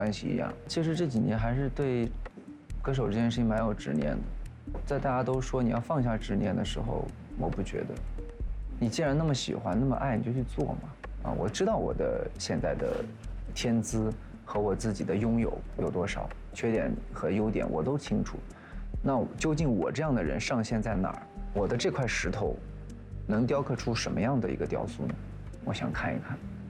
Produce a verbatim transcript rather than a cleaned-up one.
关系一样。其实这几年还是对歌手这件事情蛮有执念的，在大家都说你要放下执念的时候，我不觉得。你既然那么喜欢，那么爱，你就去做嘛。啊，我知道我的现在的天资和我自己的拥有有多少，缺点和优点我都清楚。那究竟我这样的人上限在哪儿？我的这块石头能雕刻出什么样的一个雕塑呢？我想看一看。